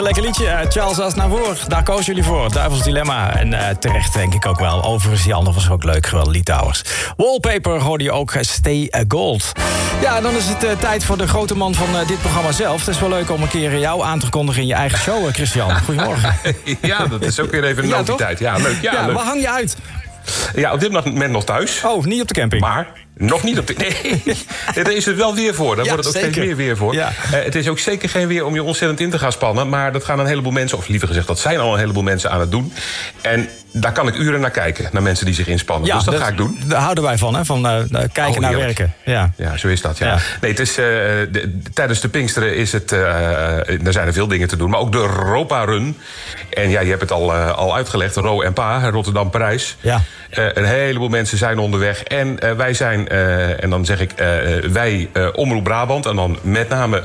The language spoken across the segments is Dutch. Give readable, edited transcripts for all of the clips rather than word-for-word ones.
lekker liedje. Charles Aznavour, daar kozen jullie voor. Duivels Dilemma. En terecht denk ik ook wel. Overigens, die andere was ook leuk. Geweldig, Litouwers. Wallpaper hoorde je ook, Stay Gold. Ja, dan is het tijd voor de grote man van dit programma zelf. Het is wel leuk om een keer jou aan te kondigen in je eigen show, Christian. Goedemorgen. Ja, dat is ook weer even een noviteit. Ja, leuk. Ja, leuk. Waar hang je uit? Ja, op dit moment nog thuis. Oh, niet op de camping? Maar nog niet op de... Nee, daar is het wel weer voor. Daar wordt het ook steeds meer weer voor. Ja. Het is ook zeker geen weer om je ontzettend in te gaan spannen. Maar dat gaan een heleboel mensen, of liever gezegd, dat zijn al een heleboel mensen aan het doen. En daar kan ik uren naar kijken, naar mensen die zich inspannen. Ja, dus dat ga ik doen. Daar houden wij van, hè? Van kijken naar werken. Ja, zo is dat, ja. Nee, het is, tijdens de Pinksteren is het... er zijn er veel dingen te doen, maar ook de Europa Run. En ja, je hebt het al uitgelegd, Ro en Pa, Rotterdam-Parijs. Ja. Een heleboel mensen zijn onderweg. En wij zijn, en dan zeg ik wij, Omroep Brabant. En dan met name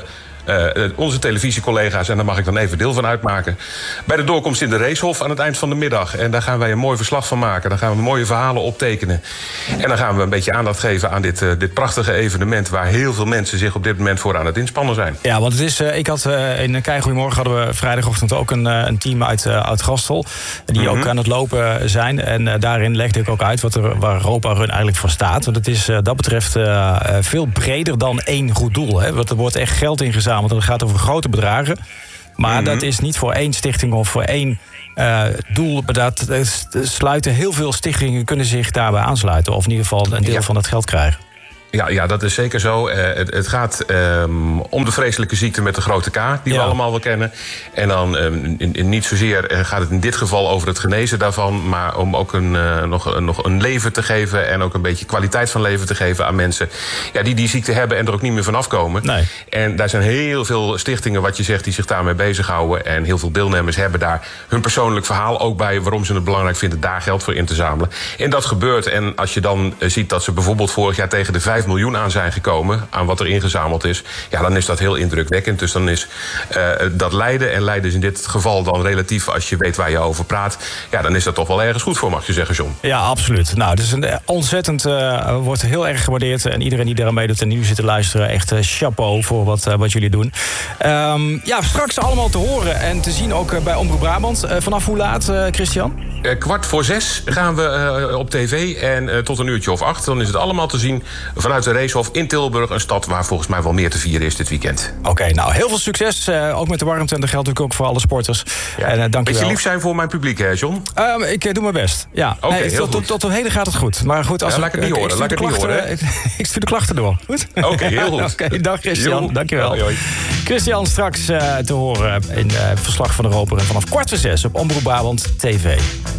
onze televisiecollega's. En daar mag ik dan even deel van uitmaken. Bij de doorkomst in de Racehof aan het eind van de middag. En daar gaan wij een mooi verslag van maken. Daar gaan we mooie verhalen optekenen. En dan gaan we een beetje aandacht geven aan dit prachtige evenement, waar heel veel mensen zich op dit moment voor aan het inspannen zijn. Ja, want het is, ik had in Kei Goedemorgen hadden we vrijdagochtend ook een team uit Gastel. Die ook aan het lopen zijn. En daarin legde ik ook uit waar Europa Run eigenlijk voor staat. Want het is dat betreft veel breder dan één goed doel. Hè? Want er wordt echt geld ingezameld. Want het gaat over grote bedragen. Maar dat is niet voor één stichting of voor één doel. Dat sluiten heel veel stichtingen kunnen zich daarbij aansluiten. Of in ieder geval een deel van dat geld krijgen. Ja, dat is zeker zo. Het gaat om de vreselijke ziekte met de grote K, die we allemaal wel kennen. En dan niet zozeer gaat het in dit geval over het genezen daarvan, maar om ook nog een leven te geven en ook een beetje kwaliteit van leven te geven aan mensen die ziekte hebben en er ook niet meer van afkomen. Nee. En daar zijn heel veel stichtingen, wat je zegt, die zich daarmee bezighouden. En heel veel deelnemers hebben daar hun persoonlijk verhaal ook bij, waarom ze het belangrijk vinden daar geld voor in te zamelen. En dat gebeurt. En als je dan ziet dat ze bijvoorbeeld vorig jaar tegen de 5 miljoen aan zijn gekomen, aan wat er ingezameld is, dan is dat heel indrukwekkend. Dus dan is dat Leiden, en Leiden is in dit geval dan relatief, als je weet waar je over praat, dan is dat toch wel ergens goed voor, mag je zeggen, John. Ja, absoluut. Nou, het is ontzettend, wordt heel erg gewaardeerd. En iedereen die daar mee doet en nu zit te luisteren, echt chapeau voor wat jullie doen. Straks allemaal te horen en te zien ook bij Omroep Brabant. Vanaf hoe laat, Christian? 5:45 gaan we op tv en tot 7:08. Dan is het allemaal te zien vanuit de Racehof in Tilburg. Een stad waar volgens mij wel meer te vieren is dit weekend. Oké, nou heel veel succes. Ook met de warmte. En dat geldt natuurlijk ook voor alle sporters. Ja. En dank je wel. Beetje lief zijn voor mijn publiek, hè, John? Ik doe mijn best. Ja. Okay, tot de heden gaat het goed te horen. Maar goed, laat ik het niet horen. Ik stuur de klachten door. Goed? Oké, heel goed. Oké, dag Christian. Dank je wel. Hoi. Christian straks te horen in het verslag van de Europa vanaf 5:45 op Omroep Brabant TV.